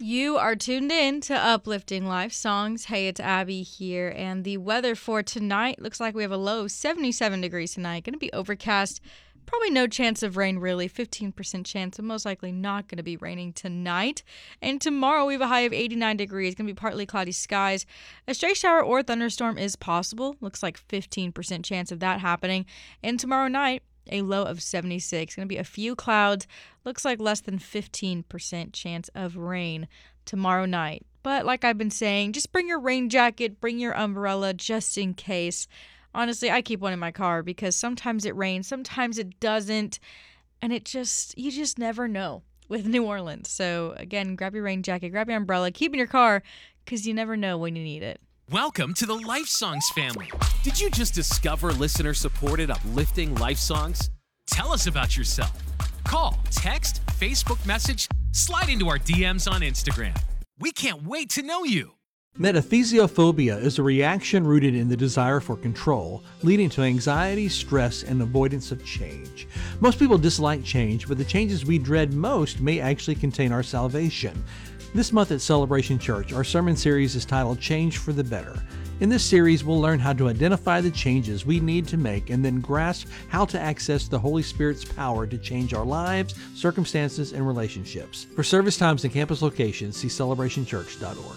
You are tuned in to Uplifting Life Songs. Hey, it's Abby here, and the weather for tonight looks like we have a low 77 degrees tonight. Going to be overcast. Probably no chance of rain, really. 15% chance, but most likely not going to be raining tonight. And tomorrow we have a high of 89 degrees. Going to be partly cloudy skies. A stray shower or thunderstorm is possible. Looks like 15% chance of that happening. And tomorrow night, a low of 76. Going to be a few clouds. Looks like less than 15% chance of rain tomorrow night. But like I've been saying, just bring your rain jacket, bring your umbrella just in case. Honestly, I keep one in my car because sometimes it rains, sometimes it doesn't, and you just never know with New Orleans. So again, grab your rain jacket, grab your umbrella, keep it in your car because you never know when you need it. Welcome to the Life Songs family. Did you just discover listener-supported uplifting life songs? Tell us about yourself. Call, text, Facebook message, slide into our DMs on Instagram. We can't wait to know you. Metathesiophobia is a reaction rooted in the desire for control, leading to anxiety, stress, and avoidance of change. Most people dislike change, but the changes we dread most may actually contain our salvation. This month at Celebration Church, our sermon series is titled Change for the Better. In this series, we'll learn how to identify the changes we need to make and then grasp how to access the Holy Spirit's power to change our lives, circumstances, and relationships. For service times and campus locations, see celebrationchurch.org.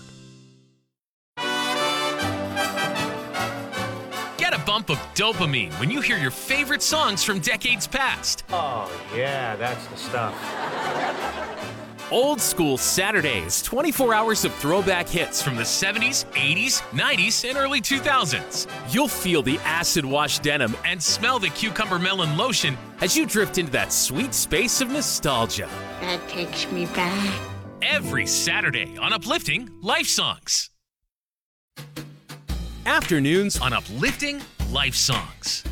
Get a bump of dopamine when you hear your favorite songs from decades past. Oh, yeah, that's the stuff. Old School Saturdays, 24 hours of throwback hits from the 70s, 80s, 90s, and early 2000s. You'll feel the acid-wash denim and smell the cucumber melon lotion as you drift into that sweet space of nostalgia. That takes me back. Every Saturday on Uplifting Life Songs. Afternoons on Uplifting Life Songs.